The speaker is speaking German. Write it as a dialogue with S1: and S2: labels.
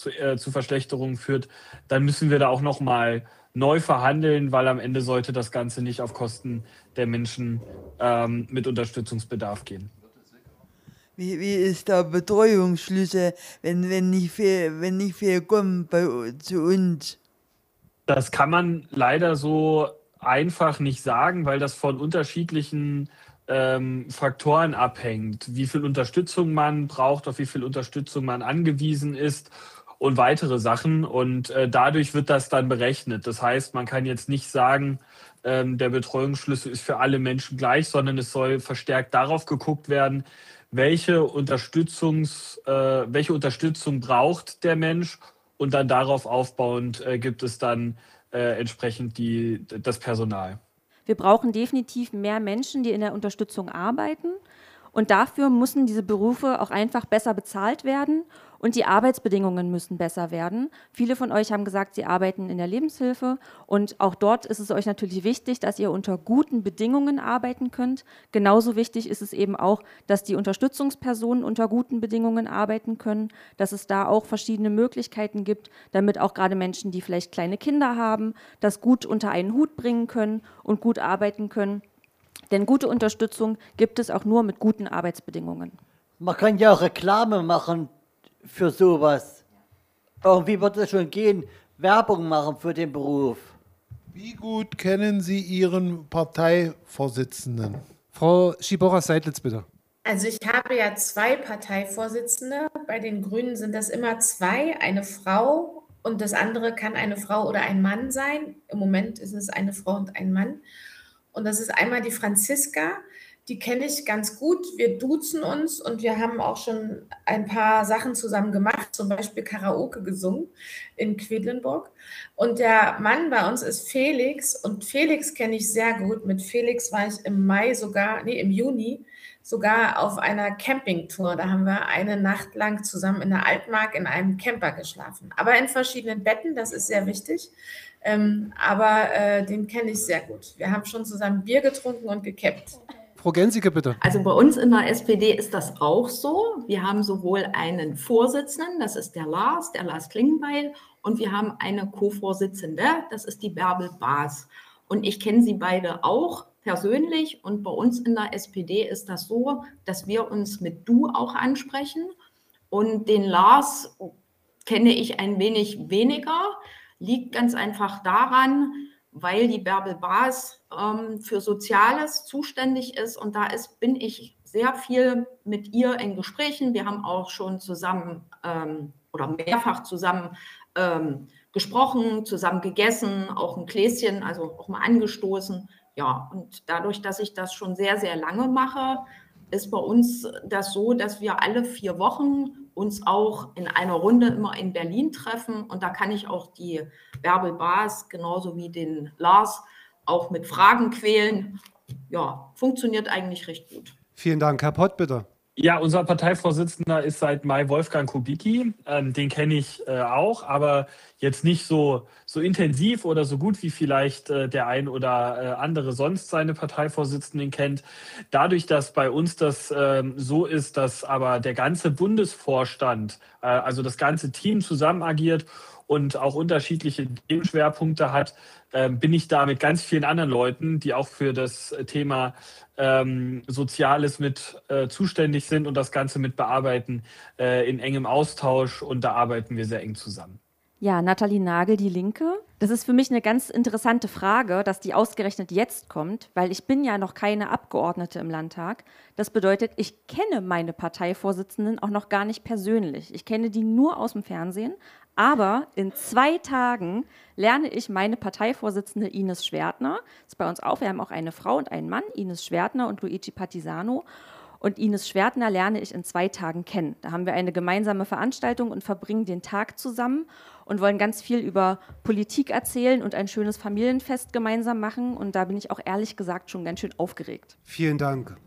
S1: zu Verschlechterungen führt, dann müssen wir da auch nochmal neu verhandeln, weil am Ende sollte das Ganze nicht auf Kosten der Menschen mit Unterstützungsbedarf gehen.
S2: Wie ist der Betreuungsschlüssel, wenn nicht viel kommen zu uns?
S1: Das kann man leider so einfach nicht sagen, weil das von unterschiedlichen Faktoren abhängt, wie viel Unterstützung man braucht, auf wie viel Unterstützung man angewiesen ist und weitere Sachen. Und dadurch wird das dann berechnet. Das heißt, man kann jetzt nicht sagen, der Betreuungsschlüssel ist für alle Menschen gleich, sondern es soll verstärkt darauf geguckt werden, welche Unterstützung braucht der Mensch, und dann darauf aufbauend gibt es dann entsprechend das Personal.
S3: Wir brauchen definitiv mehr Menschen, die in der Unterstützung arbeiten. Und dafür müssen diese Berufe auch einfach besser bezahlt werden und die Arbeitsbedingungen müssen besser werden. Viele von euch haben gesagt, sie arbeiten in der Lebenshilfe und auch dort ist es euch natürlich wichtig, dass ihr unter guten Bedingungen arbeiten könnt. Genauso wichtig ist es eben auch, dass die Unterstützungspersonen unter guten Bedingungen arbeiten können, dass es da auch verschiedene Möglichkeiten gibt, damit auch gerade Menschen, die vielleicht kleine Kinder haben, das gut unter einen Hut bringen können und gut arbeiten können. Denn gute Unterstützung gibt es auch nur mit guten Arbeitsbedingungen.
S4: Man kann ja auch Reklame machen für sowas. Irgendwie wird es schon gehen, Werbung machen für den Beruf.
S5: Wie gut kennen Sie Ihren Parteivorsitzenden?
S6: Frau Schibora-Seidlitz, bitte.
S7: Also ich habe ja 2 Parteivorsitzende. Bei den Grünen sind das immer 2, eine Frau und das andere kann eine Frau oder ein Mann sein. Im Moment ist es eine Frau und ein Mann. Und das ist einmal die Franziska, die kenne ich ganz gut. Wir duzen uns und wir haben auch schon ein paar Sachen zusammen gemacht, zum Beispiel Karaoke gesungen in Quedlinburg. Und der Mann bei uns ist Felix und Felix kenne ich sehr gut. Mit Felix war ich im Juni sogar auf einer Campingtour. Da haben wir eine Nacht lang zusammen in der Altmark in einem Camper geschlafen. Aber in verschiedenen Betten, das ist sehr wichtig. Aber den kenne ich sehr gut. Wir haben schon zusammen Bier getrunken und gekappt.
S6: Frau Gensicke, bitte.
S8: Also bei uns in der SPD ist das auch so. Wir haben sowohl einen Vorsitzenden, das ist der Lars Klingbeil, und wir haben eine Co-Vorsitzende, das ist die Bärbel Baas. Und ich kenne sie beide auch persönlich und bei uns in der SPD ist das so, dass wir uns mit Du auch ansprechen. Und den Lars kenne ich ein wenig weniger. Liegt ganz einfach daran, weil die Bärbel Baas für Soziales zuständig ist und bin ich sehr viel mit ihr in Gesprächen. Wir haben auch schon zusammen oder mehrfach zusammen gesprochen, zusammen gegessen, auch ein Gläschen, also auch mal angestoßen. Ja, und dadurch, dass ich das schon sehr, sehr lange mache, ist bei uns das so, dass wir alle 4 Wochen uns auch in einer Runde immer in Berlin treffen. Und da kann ich auch die Bärbel Baas genauso wie den Lars auch mit Fragen quälen. Ja, funktioniert eigentlich recht gut.
S6: Vielen Dank. Herr Pott, bitte.
S1: Ja, unser Parteivorsitzender ist seit Mai Wolfgang Kubicki. Den kenne ich auch, aber jetzt nicht so intensiv oder so gut wie vielleicht der ein oder andere sonst seine Parteivorsitzenden kennt. Dadurch, dass bei uns das so ist, dass aber der ganze Bundesvorstand, also das ganze Team zusammen agiert und auch unterschiedliche Themenschwerpunkte hat, bin ich da mit ganz vielen anderen Leuten, die auch für das Thema Soziales mit zuständig sind und das Ganze mit bearbeiten, in engem Austausch, und da arbeiten wir sehr eng zusammen.
S3: Ja, Nathalie Nagel, die Linke. Das ist für mich eine ganz interessante Frage, dass die ausgerechnet jetzt kommt, weil ich bin ja noch keine Abgeordnete im Landtag. Das bedeutet, ich kenne meine Parteivorsitzenden auch noch gar nicht persönlich. Ich kenne die nur aus dem Fernsehen, aber in 2 Tagen lerne ich meine Parteivorsitzende Ines Schwertner. Das ist bei uns auch, wir haben auch eine Frau und einen Mann, Ines Schwertner und Luigi Partisano. Und Ines Schwertner lerne ich in 2 Tagen kennen. Da haben wir eine gemeinsame Veranstaltung und verbringen den Tag zusammen und wollen ganz viel über Politik erzählen und ein schönes Familienfest gemeinsam machen. Und da bin ich auch ehrlich gesagt schon ganz schön aufgeregt.
S6: Vielen Dank.